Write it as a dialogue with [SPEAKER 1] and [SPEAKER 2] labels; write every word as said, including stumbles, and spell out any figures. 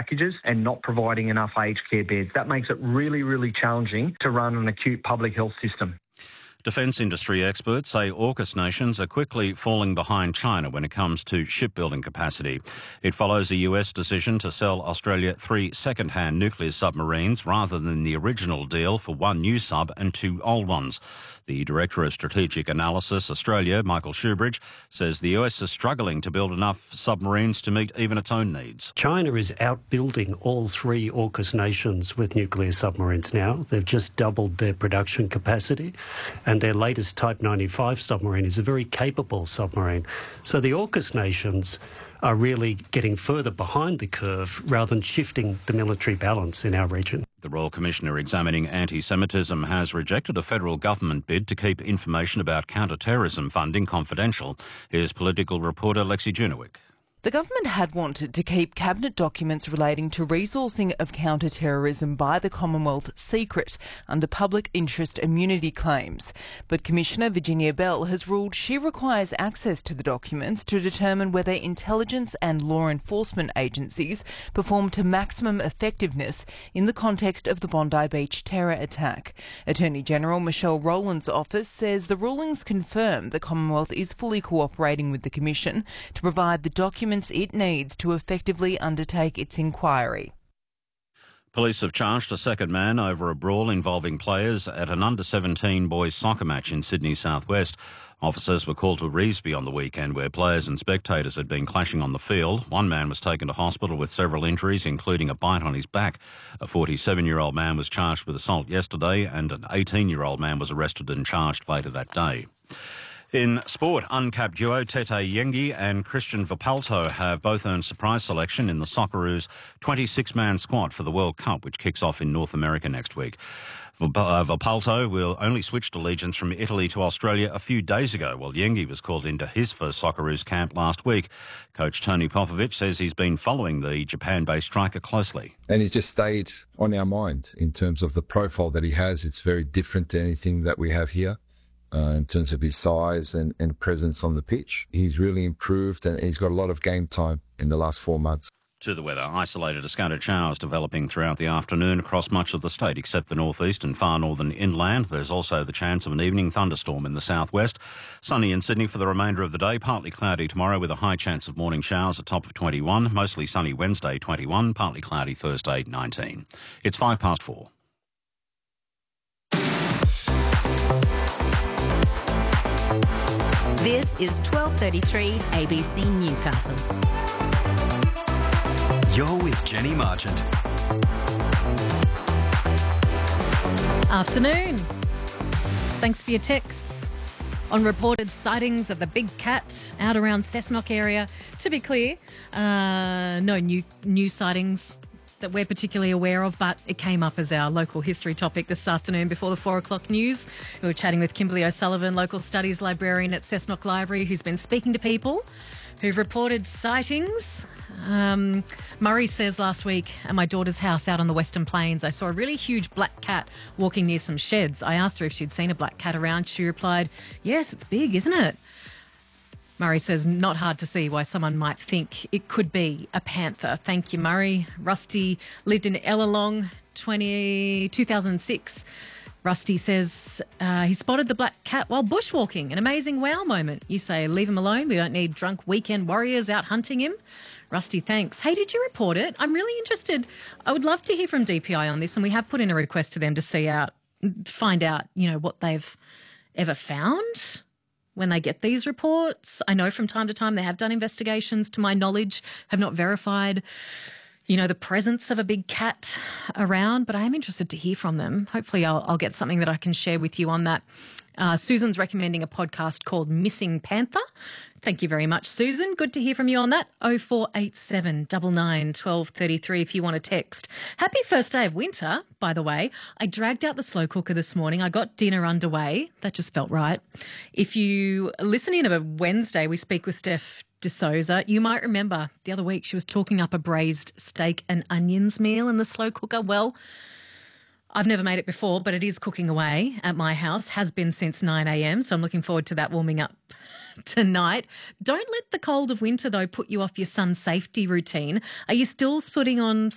[SPEAKER 1] packages and not providing enough aged care beds. That makes it really, really challenging to run an acute public health system.
[SPEAKER 2] Defence industry experts say AUKUS nations are quickly falling behind China when it comes to shipbuilding capacity. It follows a U S decision to sell Australia three second-hand nuclear submarines rather than the original deal for one new sub and two old ones. The Director of Strategic Analysis Australia, Michael Shoebridge, says the U S is struggling to build enough submarines to meet even its own needs.
[SPEAKER 3] China is outbuilding all three AUKUS nations with nuclear submarines now. They've just doubled their production capacity, and their latest Type ninety-five submarine is a very capable submarine. So the AUKUS nations are really getting further behind the curve rather than shifting the military balance in our region.
[SPEAKER 2] The Royal Commissioner examining anti-Semitism has rejected a federal government bid to keep information about counter-terrorism funding confidential. Here's political reporter Lexi Junowik.
[SPEAKER 4] The government had wanted to keep cabinet documents relating to resourcing of counter-terrorism by the Commonwealth secret under public interest immunity claims. But Commissioner Virginia Bell has ruled she requires access to the documents to determine whether intelligence and law enforcement agencies perform to maximum effectiveness in the context of the Bondi Beach terror attack. Attorney General Michelle Rowland's office says the rulings confirm the Commonwealth is fully cooperating with the Commission to provide the documents it needs to effectively undertake its inquiry.
[SPEAKER 2] Police have charged a second man over a brawl involving players at an under seventeen boys soccer match in Sydney southwest. Officers were called to Revesby on the weekend where players and spectators had been clashing on the field. One man was taken to hospital with several injuries, including a bite on his back. A forty-seven-year-old man was charged with assault yesterday and an eighteen-year-old man was arrested and charged later that day. In sport, uncapped duo Tete Yengi and Christian Vipalto have both earned surprise selection in the Socceroos twenty-six man squad for the World Cup, which kicks off in North America next week. Vipalto will only switched allegiance from Italy to Australia a few days ago, while Yengi was called into his first Socceroos camp last week. Coach Tony Popovich says he's been following the Japan-based striker closely.
[SPEAKER 5] And he's just stayed on our mind in terms of the profile that he has. It's very different to anything that we have here. Uh, in terms of his size and, and presence on the pitch. He's really improved and he's got a lot of game time in the last four months.
[SPEAKER 2] To the weather, isolated scattered showers developing throughout the afternoon across much of the state except the northeast and far northern inland. There's also the chance of an evening thunderstorm in the southwest. Sunny in Sydney for the remainder of the day, partly cloudy tomorrow with a high chance of morning showers, a top of twenty-one. Mostly sunny Wednesday, twenty-one, partly cloudy Thursday, nineteen. It's five past four.
[SPEAKER 6] This is twelve thirty-three A B C Newcastle.
[SPEAKER 7] You're with Jenny Marchant.
[SPEAKER 8] Afternoon. Thanks for your texts on reported sightings of the big cat out around Cessnock area. To be clear, uh, no new new sightings that we're particularly aware of, but it came up as our local history topic this afternoon before the four o'clock news. We were chatting with Kimberly O'Sullivan, local studies librarian at Cessnock Library, who's been speaking to people who've reported sightings. Um, Murray says last week at my daughter's house out on the Western Plains, I saw a really huge black cat walking near some sheds. I asked her if she'd seen a black cat around. She replied, yes, it's big, isn't it? Murray says, not hard to see why someone might think it could be a panther. Thank you, Murray. Rusty lived in Ellalong two thousand six. Rusty says uh, he spotted the black cat while bushwalking. An amazing wow moment. You say, leave him alone. We don't need drunk weekend warriors out hunting him. Rusty, thanks. Hey, did you report it? I'm really interested. I would love to hear from D P I on this, and we have put in a request to them to see out, to find out, you know, what they've ever found when they get these reports. I know from time to time they have done investigations, to my knowledge, have not verified, you know, the presence of a big cat around, but I am interested to hear from them. Hopefully I'll, I'll get something that I can share with you on that. Uh, Susan's recommending a podcast called Missing Panther. Thank you very much, Susan. Good to hear from you on that. oh four eight seven, nine nine, one two three three if you want to text. Happy first day of winter, by the way. I dragged out the slow cooker this morning. I got dinner underway. That just felt right. If you listen in a Wednesday, we speak with Steph D'Souza. You might remember the other week she was talking up a braised steak and onions meal in the slow cooker. Well, I've never made it before, but it is cooking away at my house, has been since nine a.m, so I'm looking forward to that warming up tonight. Don't let the cold of winter, though, put you off your sun safety routine. Are you still putting on